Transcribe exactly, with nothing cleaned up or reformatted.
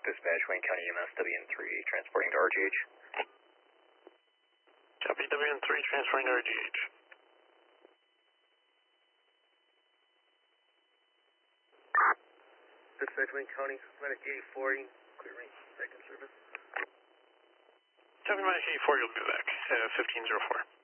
Dispatch, Wayne County E M S, W N three, transporting to R G H. Copy, W N three, transferring to R G H. Dispatch, Wayne County, Medic eighty forty, clearing second service. Copy, Medic eighty forty, you'll be back, uh, fifteen oh four.